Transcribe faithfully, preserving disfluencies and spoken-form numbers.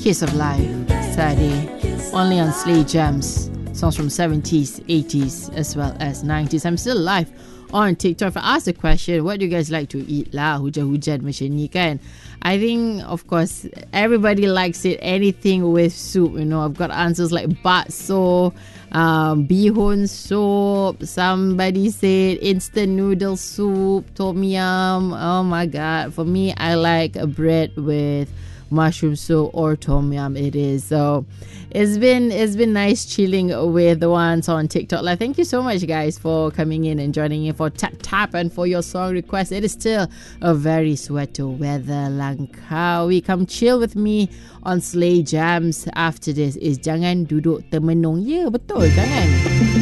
Kiss of Life, Saturday, only on Slay Jams. Songs from seventies, eighties, as well as nineties. I'm still live on TikTok. If I ask the question, what do you guys like to eat lah? Hujan-hujan macam ni kan? I think, of course, everybody likes it. Anything with soup, you know. I've got answers like bakso, um, bihun soup. Somebody said instant noodle soup, tom yum. Oh my God. For me, I like a bread with mushroom soup or tom yum. It is. So it's been it's been nice chilling with the ones on TikTok. Like, thank you so much, guys, for coming in and joining in for Tap Tap and for your song request. It is still a very sweater weather. Langkawi, come chill with me on Slay Jams. After this is Jangan Duduk Termenung. Ya, betul, jangan.